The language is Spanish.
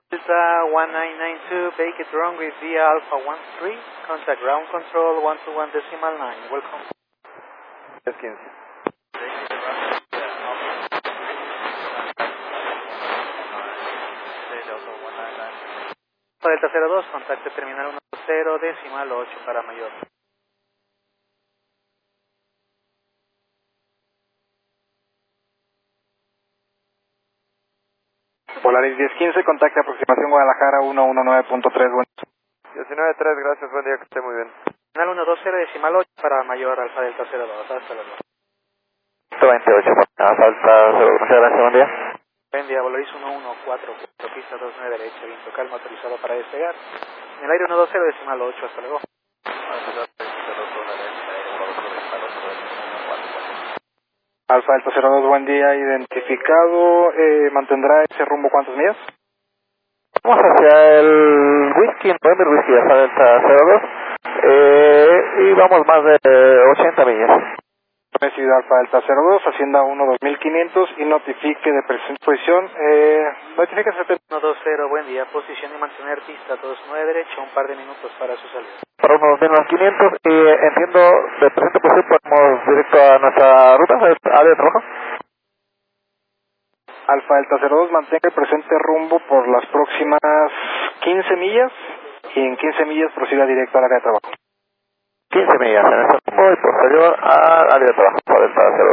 Delta 1992, make it wrong with via Alpha 13, contact ground control 121.9, welcome. 10-15. Para Delta 02, contacte terminal 10.8 para mayor. Polaris 1015, contacte aproximación Guadalajara 119.3, bueno. 19.3, gracias, buen día, que esté muy bien. Terminal 120.8 para mayor Alfa Delta 02, hasta luego. 128, Alfa 02, gracias, buen día. Buen día, Polaris 114, pista 29 derecha, viento calma autorizado para despegar. En el aire 120.8, hasta luego. Alfa Delta 02, buen día, identificado, ¿mantendrá ese rumbo cuántas millas? Vamos hacia el Whisky, November Whisky, Alfa Delta 02, y vamos más de 80 millas. Recibido Alfa Delta 02, Hacienda 12500 y notifique de presente posición, notifique 120, buen día, posición y mantener pista 29 derecha, un par de minutos para su salida. para unos 500 y entiendo de presente posición podemos directo a nuestra ruta, área de trabajo. Alfa Delta 02, mantenga el presente rumbo por las próximas 15 millas y en 15 millas proceda directo al área de trabajo. 15 millas en este rumbo y posterior al área de trabajo, Alfa Delta 02.